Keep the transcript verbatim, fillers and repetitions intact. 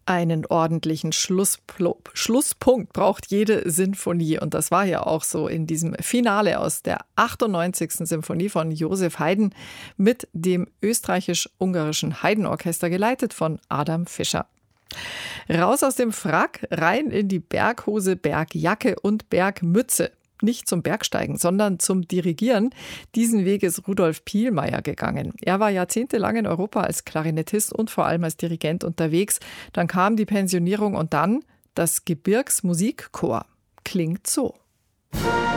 Einen ordentlichen Schlussplo- Schlusspunkt braucht jede Sinfonie. Und das war ja auch so in diesem Finale aus der achtundneunzigsten Symphonie von Joseph Haydn mit dem österreichisch-ungarischen Haydn-Orchester, geleitet von Adam Fischer. Raus aus dem Frack, rein in die Berghose, Bergjacke und Bergmütze. Nicht zum Bergsteigen, sondern zum Dirigieren. Diesen Weg ist Rudolf Pielmeier gegangen. Er war jahrzehntelang in Europa als Klarinettist und vor allem als Dirigent unterwegs. Dann kam die Pensionierung und dann das Gebirgsmusikchor. Klingt so.